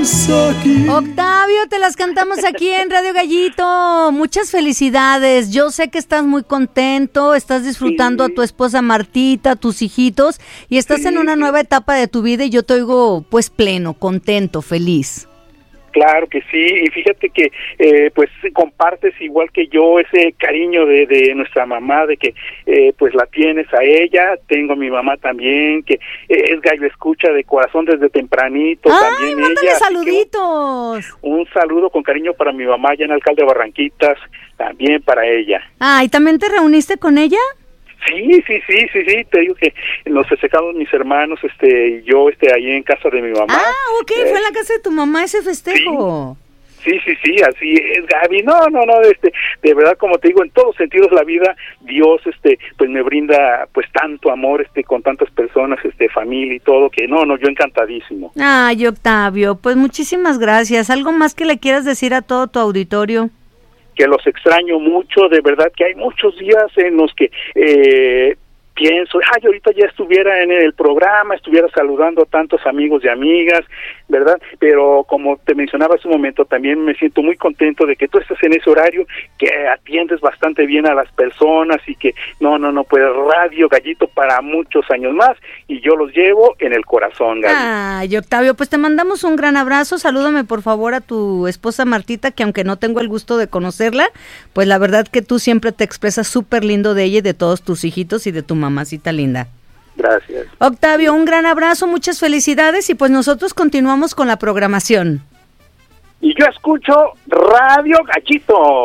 Octavio, te las cantamos aquí en Radio Gallito. Muchas felicidades. Yo sé que estás muy contento, estás disfrutando a tu esposa Martita, a tus hijitos, y estás en una nueva etapa de tu vida y yo te oigo pues pleno, contento, feliz. Claro que sí, y fíjate que pues compartes igual que yo ese cariño de nuestra mamá, de que pues la tienes a ella. Tengo a mi mamá también, que es gallo escucha de corazón desde tempranito. ¡Ay, también mándale ella, saluditos! Un saludo con cariño para mi mamá allá en Alcalde de Barranquitas, también para ella. Ah, ¿y también te reuniste con ella? Sí, te digo que nos festejamos mis hermanos, y yo, ahí en casa de mi mamá. Ah, ok, fue en la casa de tu mamá ese festejo. Sí, así es, Gaby. No, de verdad, como te digo, en todos sentidos la vida, Dios, pues me brinda, pues tanto amor, con tantas personas, familia y todo, que no, yo encantadísimo. Ay, Octavio, pues muchísimas gracias. ¿Algo más que le quieras decir a todo tu auditorio? Que los extraño mucho, de verdad que hay muchos días en los que pienso, yo ahorita ya estuviera en el programa, estuviera saludando a tantos amigos y amigas, ¿verdad? Pero como te mencionaba hace un momento, también me siento muy contento de que tú estés en ese horario, que atiendes bastante bien a las personas y que pues Radio Gallito para muchos años más, y yo los llevo en el corazón, Gaby. Ay, Octavio, pues te mandamos un gran abrazo. Salúdame por favor a tu esposa Martita, que aunque no tengo el gusto de conocerla, pues la verdad que tú siempre te expresas súper lindo de ella y de todos tus hijitos y de tu mamacita linda. Gracias. Octavio, un gran abrazo, muchas felicidades, y pues nosotros continuamos con la programación. Y yo escucho Radio Gallito.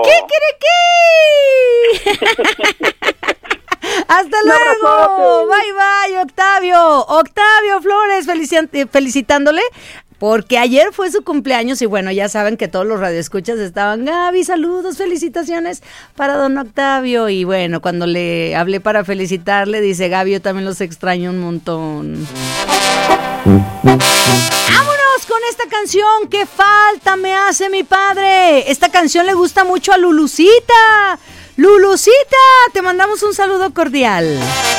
¿Qué? Hasta luego. Bye, Octavio. Octavio Flores, felicitándole, porque ayer fue su cumpleaños y bueno, ya saben que todos los radioescuchas estaban, Gaby, saludos, felicitaciones para don Octavio. Y bueno, cuando le hablé para felicitarle, dice, Gaby, yo también los extraño un montón. ¡Vámonos con esta canción! ¡Qué falta me hace mi padre! Esta canción le gusta mucho a Lulucita. Lulucita, te mandamos un saludo cordial.